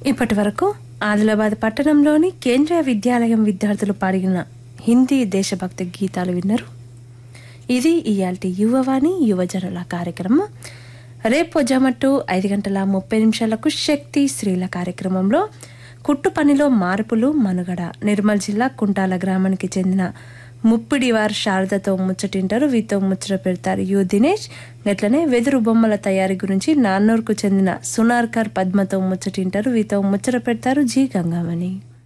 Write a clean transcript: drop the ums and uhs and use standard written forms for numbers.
ఇప్పటి వరకు ఆదిలాబాద్ పట్టణంలోని కేంద్రీయ విద్యాలయం విద్యార్థులు పాడిన హిందీ దేశభక్తి గీతాలు విన్నారు. ఇది ఇయాల్టి యువవాణి యువజనుల కార్యక్రమం. రేపు జమట్టు 5:30 శక్తి స్త్రీల కార్యక్రమంలో కుట్టు పనిలో మార్పులు మనుగడ నిర్మల్ జిల్లా కుంటాల గ్రామానికి చెందిన ముప్పిడివార్ శారదతో ముచ్చటింటారు. వీతో ముచ్చట పెడతారు యు దినేష్. గట్లనే వెదురు బొమ్మల తయారీ గురించి నాన్నూరుకు చెందిన సునార్కర్ పద్మతో ముచ్చటింటారు. వీతో ముచ్చట పెడతారు జి గంగామణి.